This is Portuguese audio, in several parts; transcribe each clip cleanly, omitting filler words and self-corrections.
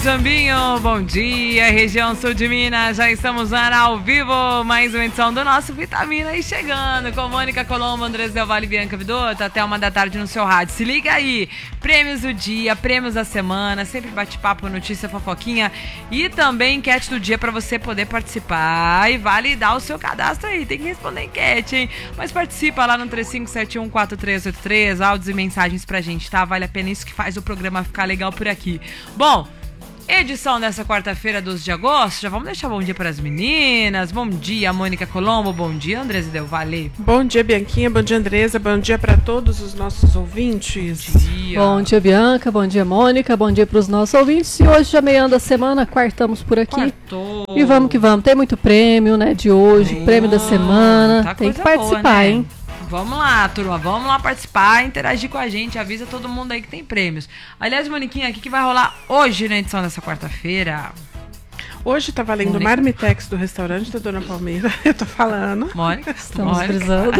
Sambinho, bom dia, região sul de Minas, já estamos ao vivo, mais uma edição do nosso Vitamina aí chegando, com Mônica Colombo, Andrés Del Valle e Bianca Vidotto, até 1h da tarde no seu rádio. Se liga aí, prêmios do dia, prêmios da semana, sempre bate-papo, notícia, fofoquinha e também enquete do dia para você poder participar e validar o seu cadastro aí, tem que responder a enquete, hein? Mas participa lá no 35714383, áudios e mensagens pra gente, tá? Vale a pena, isso que faz o programa ficar legal por aqui. Bom, edição dessa quarta-feira, 12 de agosto, já vamos deixar bom dia para as meninas. Bom dia, Mônica Colombo, bom dia, Andrés Del Valle. Bom dia, Bianquinha, bom dia, Andresa, bom dia para todos os nossos ouvintes. Bom dia, Bianca, bom dia, Mônica, bom dia para os nossos ouvintes. E hoje, já meando a semana, quartamos por aqui. Quartou. E vamos que vamos, tem muito prêmio, né, de hoje, prêmio da semana, tá, tem que boa, participar, né? hein? Vamos lá, turma, vamos lá participar, interagir com a gente, avisa todo mundo aí que tem prêmios. Aliás, Moniquinha, o que vai rolar hoje na edição dessa quarta-feira? Hoje tá valendo o Marmitex do restaurante da Dona Palmeira, eu tô falando. Mônica, estamos brisando.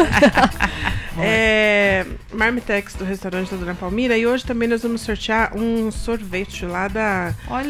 Marmitex do restaurante da Dona Palmeira, e hoje também nós vamos sortear um sorvete lá da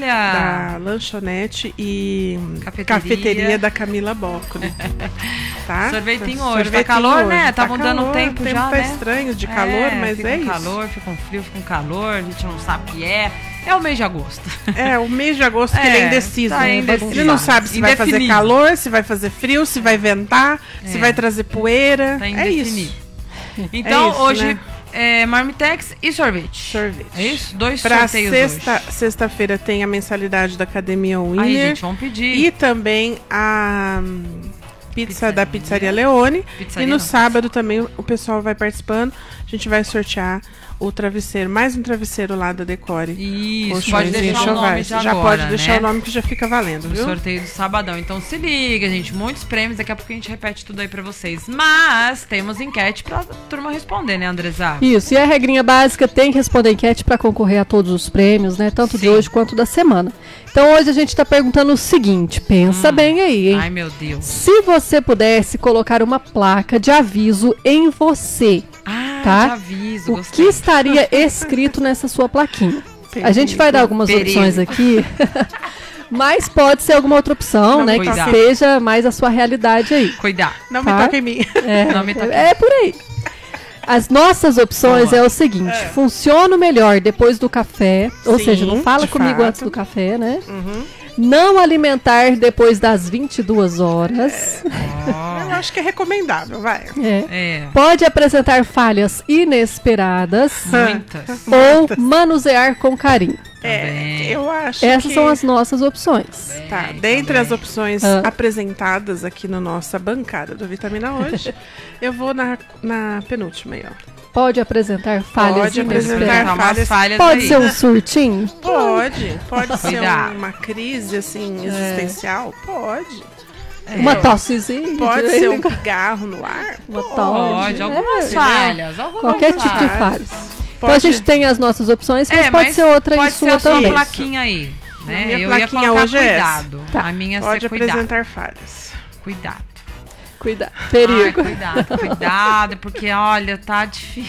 lanchonete e cafeteria da Camila Boccoli. Tá? Sorvetinho hoje, tá calor, hoje. Né? Tá mudando o tempo já, tá né? estranho de calor, mas fica é isso. Calor, fica um frio, fica um calor, a gente não sabe o que é. É o mês de agosto. É, o mês de agosto que ele é indeciso. Tá indeciso. Ele não sabe se vai fazer calor, se vai fazer frio, se vai ventar, se vai trazer poeira. Tá indefinido. Então, isso, hoje né? é Marmitex e sorvete. É isso? 2 sorteios hoje. Sexta-feira tem a mensalidade da Academia Winner. Aí, gente, vamos pedir. E também a pizza da Pizzaria Leone. E no sábado também o pessoal vai participando. A gente vai sortear o travesseiro, mais um travesseiro lá da Decore. Isso, pode deixar o nome já agora, pode deixar, né? O nome que já fica valendo, viu? O sorteio do sabadão. Então se liga, gente, muitos prêmios, daqui a pouco a gente repete tudo aí pra vocês. Mas temos enquete pra turma responder, né, Andresa? Isso, e a regrinha básica, tem que responder a enquete pra concorrer a todos os prêmios, né, tanto de hoje quanto da semana. Então hoje a gente tá perguntando o seguinte, pensa bem aí, hein? Ai, meu Deus. Se você pudesse colocar uma placa de aviso em você, tá? De aviso, o que estaria escrito nessa sua plaquinha? A gente vai dar algumas opções aqui, mas pode ser alguma outra opção, né? Que esteja mais a sua realidade aí. Cuidado. Não me toque em mim. Não me toque. É por aí. As nossas opções é o seguinte, funciona melhor depois do café, ou seja, não fala comigo antes do café, né? Não alimentar depois das 22 horas. Eu acho que é recomendável, vai. Pode apresentar falhas inesperadas. Muitas. Ou manusear com carinho. Eu acho Essas são as nossas opções. Tá, dentre as opções apresentadas aqui na nossa bancada do Vitamina hoje, eu vou na penúltima aí, ó. Pode apresentar falhas inesperadas. Pode ser um surtinho? Pode ser uma crise assim existencial? Pode. Uma tossezinha? Pode ser um pigarro no ar? Pode, algumas falhas. Qualquer tipo de falhas. Então a gente tem as nossas opções, mas pode ser outra em sua também. Pode ser a sua plaquinha aí, né? Minha plaquinha hoje cuidado. Tá. A minha pode ser cuidado. apresentar falhas. Cuidado. Perigo. Cuidado, porque olha, tá difícil.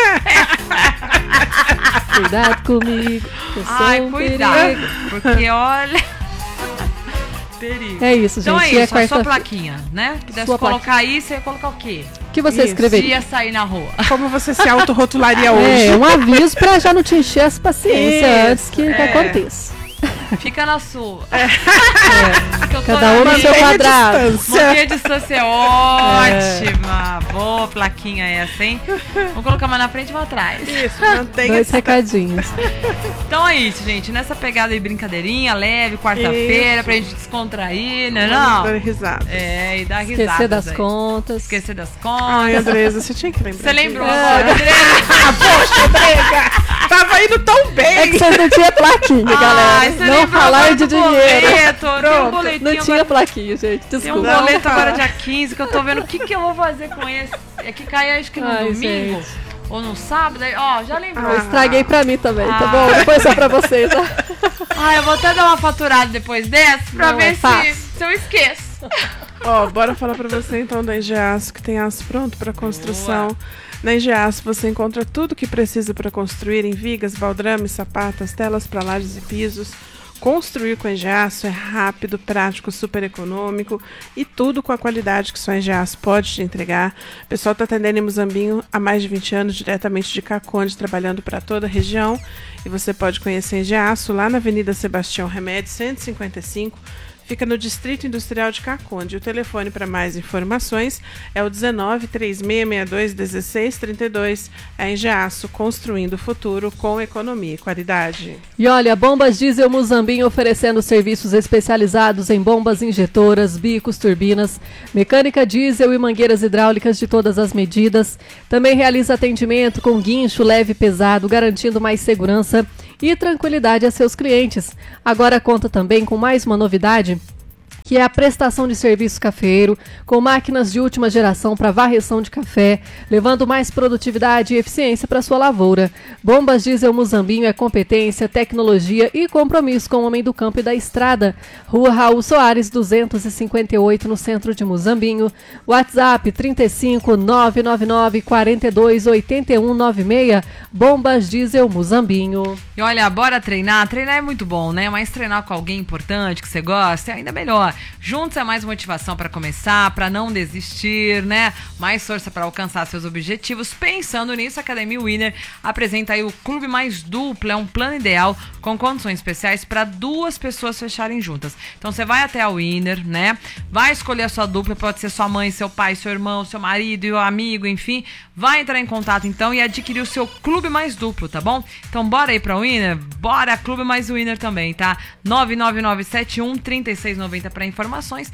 Cuidado comigo. Cuidado. Perigo. Porque olha. Perigo. É isso, gente. Então é isso, a sua plaquinha, né? Que deve colocar aí, você ia colocar o quê? O que você escreveria? Ia sair na rua. Como você se autorrotularia hoje? Um aviso pra já não te encher as paciências antes que aconteça. Fica na sua. Cada um no seu quadrado. Manter a distância é ótima. Boa plaquinha essa, hein? Vamos colocar uma na frente e uma atrás. Isso, mantenha 2 recadinhos. Então é isso, gente. Nessa pegada aí, brincadeirinha, leve, quarta-feira, pra gente descontrair, né? Não? Dar risada. E dar risada. Esquecer das contas. Esquecer das contas. Ai, Andresa, você tinha que lembrar. Você lembrou agora, poxa, Brega! Tava indo tão bem! É que você não tinha plaquinha, galera. Não falar de dinheiro. Não tinha plaquinha, gente. Desculpa. Tem um boleto agora dia 15 que eu tô vendo o que eu vou fazer com esse. É que cai acho que no domingo. Gente. Ou no sábado. Ó, já lembrou. Eu estraguei pra mim também, tá bom? Depois só pra vocês. Tá? Eu vou até dar uma faturada depois dessa pra ver se eu esqueço. Bora falar pra você então da Engeaço, que tem aço pronto pra construção. Boa. Na Engeaço você encontra tudo que precisa para construir em vigas, baldrames, sapatas, telas para lajes e pisos, Construir com Engeaço é rápido, prático, super econômico e tudo com a qualidade que só a Engeaço pode te entregar. O pessoal está atendendo em Muzambinho há mais de 20 anos, diretamente de Caconde, trabalhando para toda a região. E você pode conhecer Engeaço lá na Avenida Sebastião Remédio, 155. Fica no Distrito Industrial de Caconde. O telefone para mais informações é o 19-3662-1632. É Engeaço, construindo o futuro com economia e qualidade. E olha, Bombas Diesel Muzambinho oferecendo serviços especializados em bombas injetoras, bicos, turbinas, mecânica diesel e mangueiras hidráulicas de todas as medidas. Também realiza atendimento com guincho leve e pesado, garantindo mais segurança e tranquilidade a seus clientes. Agora conta também com mais uma novidade, que é a prestação de serviço cafeeiro, com máquinas de última geração para varreção de café, levando mais produtividade e eficiência para sua lavoura. Bombas Diesel Muzambinho é competência, tecnologia e compromisso com o homem do campo e da estrada. Rua Raul Soares, 258, no centro de Muzambinho. WhatsApp 35 999 42 81 96. Bombas Diesel Muzambinho. E olha, bora treinar. Treinar é muito bom, né? Mas treinar com alguém importante que você gosta é ainda melhor. Juntos é mais motivação para começar, para não desistir, né? Mais força para alcançar seus objetivos. Pensando nisso, a Academia Winner apresenta aí o Clube Mais Duplo. É um plano ideal com condições especiais para 2 pessoas fecharem juntas. Então você vai até a Winner, né? Vai escolher a sua dupla, pode ser sua mãe, seu pai, seu irmão, seu marido e o amigo, enfim. Vai entrar em contato então e adquirir o seu Clube Mais Duplo, tá bom? Então bora aí pra Winner? Bora, Clube Mais Winner também, tá? 99971-3690 para informações.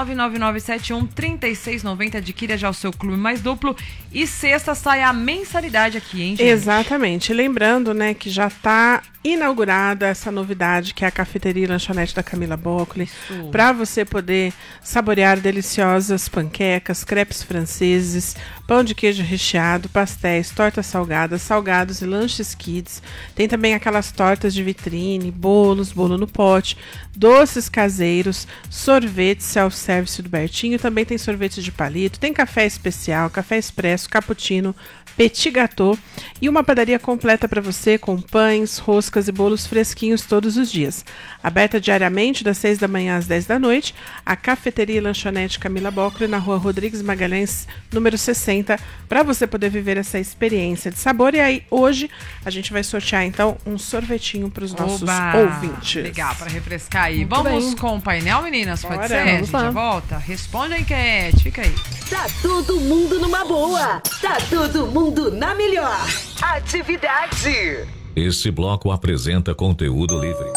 99971-3690. Adquira já o seu Clube Mais Duplo. E sexta sai a mensalidade aqui, hein, gente? Exatamente. Lembrando, né, que já tá inaugurada essa novidade, que é a cafeteria e lanchonete da Camila Boccoli, para você poder saborear deliciosas panquecas, crepes franceses, pão de queijo recheado, pastéis, tortas salgadas, salgados e lanches kids. Tem também aquelas tortas de vitrine, bolos, bolo no pote, doces caseiros, sorvete self-service do Bertinho, também tem sorvete de palito, tem café especial, café expresso, cappuccino, petit gâteau e uma padaria completa para você com pães, roscas e bolos fresquinhos todos os dias. Aberta diariamente das 6 da manhã às 10 da noite, a cafeteria e lanchonete Camila Boccoli na rua Rodrigues Magalhães, número 60, para você poder viver essa experiência de sabor. E aí, hoje, a gente vai sortear, então, um sorvetinho para os nossos ouvintes. Legal, para refrescar aí. Muito Vamos bem. com o painel, meninas? Pode Bora, ser? A vamos gente lá. já volta? Responde a enquete, fica aí. Tá todo mundo numa boa. Tá todo mundo na melhor. Atividade. Este bloco apresenta conteúdo livre.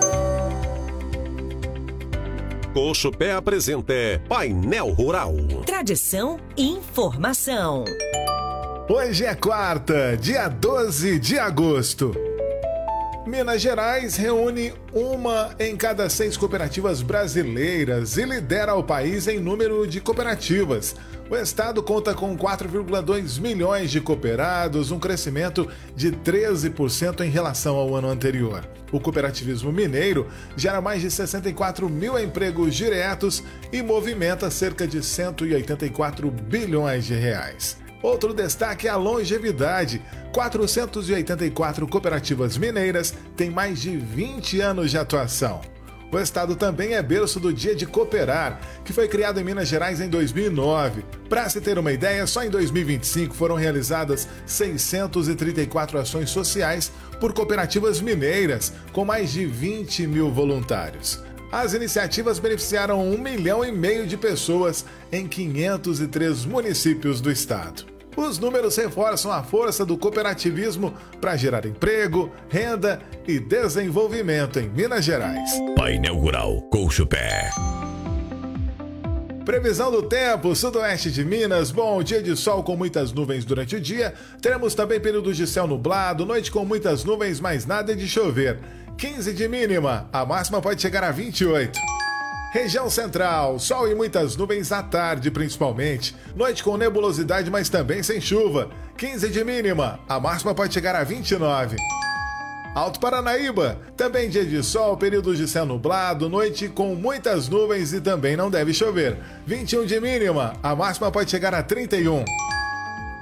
Cochupé apresenta Painel Rural. Tradição e informação. Hoje é quarta, dia 12 de agosto. Minas Gerais reúne 1 em cada 6 cooperativas brasileiras e lidera o país em número de cooperativas. O estado conta com 4,2 milhões de cooperados, um crescimento de 13% em relação ao ano anterior. O cooperativismo mineiro gera mais de 64 mil empregos diretos e movimenta cerca de 184 bilhões de reais. Outro destaque é a longevidade. 484 cooperativas mineiras têm mais de 20 anos de atuação. O estado também é berço do Dia de Cooperar, que foi criado em Minas Gerais em 2009. Para se ter uma ideia, só em 2025 foram realizadas 634 ações sociais por cooperativas mineiras, com mais de 20 mil voluntários. As iniciativas beneficiaram 1,5 milhão de pessoas em 503 municípios do estado. Os números reforçam a força do cooperativismo para gerar emprego, renda e desenvolvimento em Minas Gerais. Painel Rural Cochupé. Previsão do tempo, sudoeste de Minas, bom dia de sol com muitas nuvens durante o dia. Teremos também períodos de céu nublado, noite com muitas nuvens, mas nada de chover. 15 de mínima, a máxima pode chegar a 28. Região Central, sol e muitas nuvens à tarde principalmente. Noite com nebulosidade, mas também sem chuva. 15 de mínima, a máxima pode chegar a 29. Alto Paranaíba, também dia de sol, períodos de céu nublado, noite com muitas nuvens e também não deve chover. 21 de mínima, a máxima pode chegar a 31.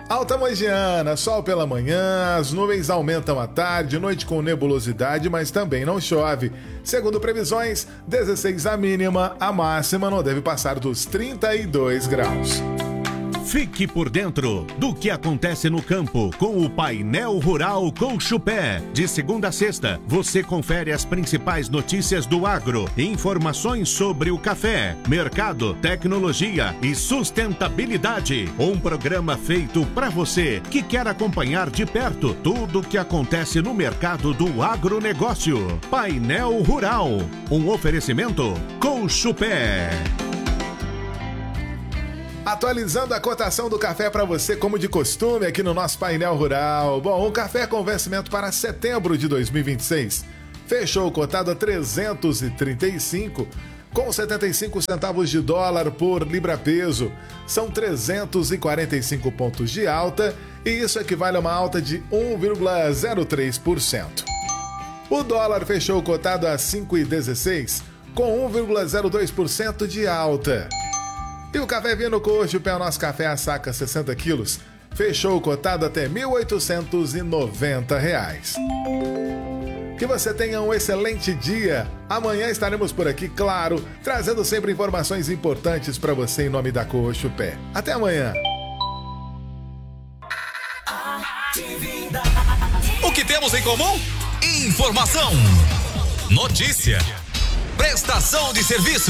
Altamogiana, sol pela manhã, as nuvens aumentam à tarde, noite com nebulosidade, mas também não chove. Segundo previsões, 16 a mínima, a máxima não deve passar dos 32 graus. Fique por dentro do que acontece no campo com o Painel Rural Colchupé. De segunda a sexta, você confere as principais notícias do agro, informações sobre o café, mercado, tecnologia e sustentabilidade. Um programa feito para você que quer acompanhar de perto tudo o que acontece no mercado do agronegócio. Painel Rural, um oferecimento Colchupé. Atualizando a cotação do café para você, como de costume, aqui no nosso Painel Rural. Bom, o café com vencimento para setembro de 2026 fechou cotado a 335, com 75 centavos de dólar por libra-peso. São 345 pontos de alta e isso equivale a uma alta de 1,03%. O dólar fechou cotado a 5,16, com 1,02% de alta. E o café Vino Colchupé, o nosso café a saca 60 quilos, fechou cotado até R$ 1.890. Que você tenha um excelente dia. Amanhã estaremos por aqui, claro, trazendo sempre informações importantes para você em nome da Colchupé. Até amanhã. O que temos em comum? Informação, notícia, prestação de serviço.